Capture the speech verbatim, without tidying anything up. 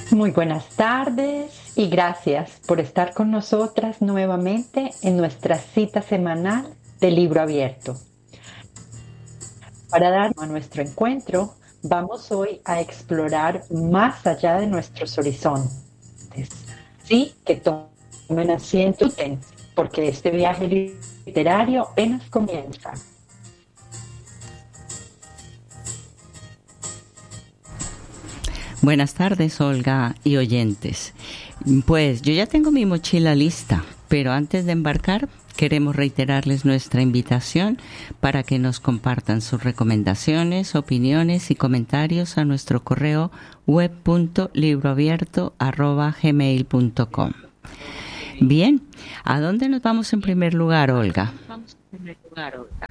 Muy buenas tardes y gracias por estar con nosotras nuevamente en nuestra cita semanal de Libro Abierto. Para dar a nuestro encuentro, vamos hoy a explorar más allá de nuestros horizontes. Sí, que tomen asiento, porque este viaje literario apenas comienza. Buenas tardes, Olga y oyentes. Pues yo ya tengo mi mochila lista, pero antes de embarcar queremos reiterarles nuestra invitación para que nos compartan sus recomendaciones, opiniones y comentarios a nuestro correo web punto libroabierto arroba gmail punto com. Bien, ¿a dónde nos vamos en primer lugar, Olga?